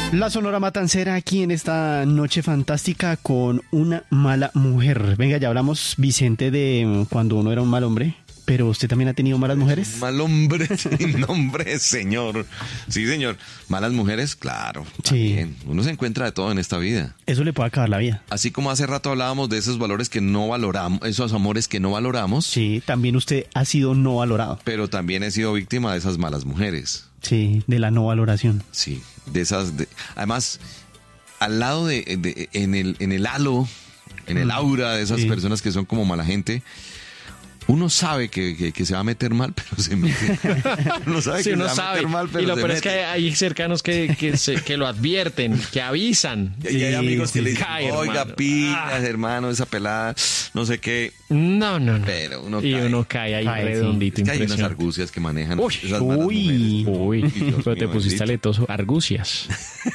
La Sonora Matancera aquí en esta noche fantástica con una mala mujer. Venga, ya hablamos, Vicente, de cuando uno era un mal hombre, pero ¿usted también ha tenido malas mujeres? Mal hombre, sin nombre, señor. Sí, señor. Malas mujeres, claro. También. Sí. Uno se encuentra de todo en esta vida. Eso le puede acabar la vida. Así como hace rato hablábamos de esos valores que no valoramos, esos amores que no valoramos. Sí, también usted ha sido no valorado. Pero también he sido víctima de esas malas mujeres. Sí, de la no valoración. Sí, de esas. Además, al lado en el halo, en el aura de esas personas que son como mala gente, uno sabe que se va a meter mal, pero se mete. Uno sabe sí, que uno se va a sabe. meter mal, pero y lo se peor mete. es que hay cercanos que lo advierten, que avisan. Y hay amigos que le dicen, oiga, hermano. pilas, hermano, esa pelada, no sé qué. No. Pero uno y cae. uno cae ahí Cae, redondito. Es que hay unas impresionante. argucias que manejan Uy, esas malas mujeres. Uy, Dios pero te mío, pusiste bendito. aletoso. Argucias.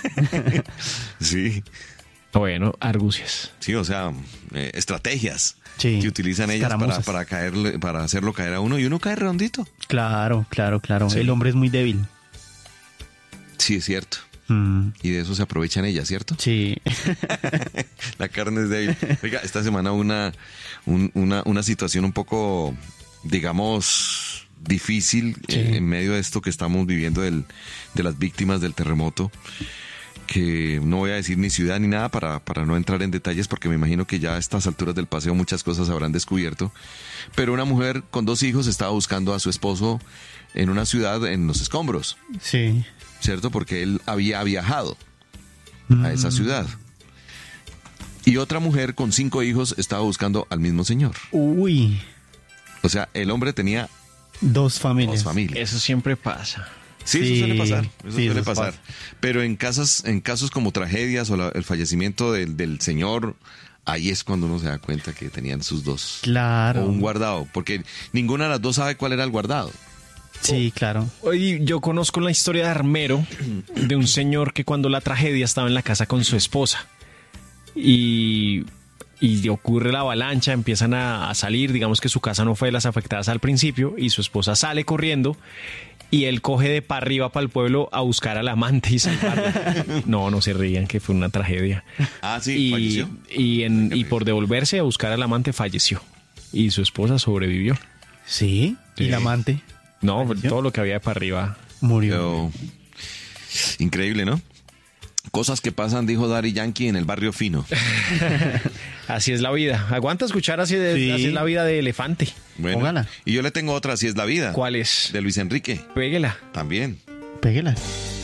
Sí, Bueno, argucias. sí, o sea, estrategias Sí, que utilizan ellas escaramuzas. para hacerlo caer a uno y uno cae redondito. Claro. Sí. El hombre es muy débil. Sí, es cierto. Y de eso se aprovechan ellas, ¿cierto? Sí. La carne es débil. Oiga, esta semana una situación un poco, digamos, difícil en medio de esto que estamos viviendo de las víctimas del terremoto, que no voy a decir ni ciudad ni nada para no entrar en detalles, porque me imagino que ya a estas alturas del paseo muchas cosas habrán descubierto. Pero una mujer con 2 hijos estaba buscando a su esposo en una ciudad en los escombros, Sí. ¿cierto? Porque él había viajado a esa ciudad. Y otra mujer con 5 hijos estaba buscando al mismo señor. Uy, O sea, el hombre tenía 2 familias. 2 familias. Eso siempre pasa. Sí, Sí, eso suele pasar. Eso sí, suele eso pasar. pasa. Pero en casos como tragedias o el fallecimiento del señor, ahí es cuando uno se da cuenta que tenían sus 2. Claro. O un guardado, porque ninguna de las 2 sabe cuál era el guardado. Sí, claro. Hoy yo conozco la historia de Armero, de un señor que cuando la tragedia estaba en la casa con su esposa y ocurre la avalancha, empiezan a salir, digamos que su casa no fue de las afectadas al principio y su esposa sale corriendo y él coge de para arriba para el pueblo a buscar al amante y salvarla. No se rían, que fue una tragedia. Ah, sí, falleció. Y por devolverse a buscar al amante falleció y su esposa sobrevivió. Sí. Sí. Y el amante No, ¿Falleció? todo lo que había de para arriba. murió. Pero, increíble, ¿no? Cosas que pasan, dijo Daddy Yankee, en el barrio fino. Así es la vida. Aguanta escuchar Sí. así es la vida de elefante. Bueno, Póngala. y yo le tengo otra, Así es la vida. ¿Cuál es? De Luis Enrique, Péguela. también. Péguelas.